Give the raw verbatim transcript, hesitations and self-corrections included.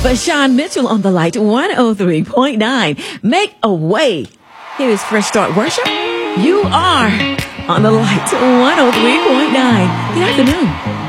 Vashawn Mitchell on the Light one oh three point nine. Make a way. Here is Fresh Start Worship. You are on the Light one oh three point nine. Good afternoon.